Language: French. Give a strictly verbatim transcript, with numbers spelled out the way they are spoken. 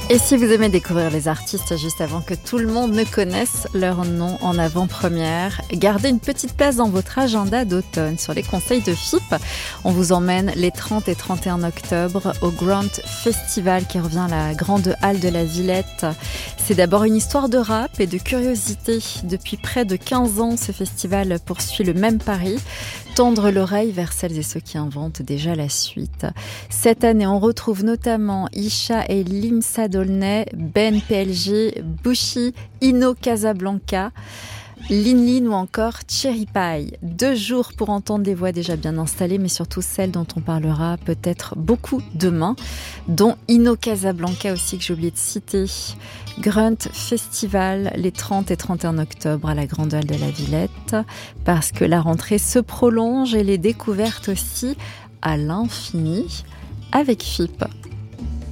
Et si vous aimez découvrir les artistes juste avant que tout le monde ne connaisse leur nom en avant-première, gardez une petite place dans votre agenda d'automne. Sur les conseils de F I P, on vous emmène les trente et trente et un octobre au Grand Festival qui revient à la Grande Halle de la Villette. C'est d'abord une histoire de rap et de curiosité. Depuis près de quinze ans, ce festival poursuit le même pari. Tendre l'oreille vers celles et ceux qui inventent déjà la suite. Cette année, on retrouve notamment Isha et Limsa Dolnay, Ben P L G, Bushi, Ino Casablanca, Lin Lin ou encore Cherry Pie. Deux jours pour entendre des voix déjà bien installées, mais surtout celles dont on parlera peut-être beaucoup demain, dont Ino Casablanca aussi que j'ai oublié de citer. Grunt Festival les trente et trente et un octobre à la Grande Halle de la Villette, parce que la rentrée se prolonge et les découvertes aussi à l'infini avec F I P.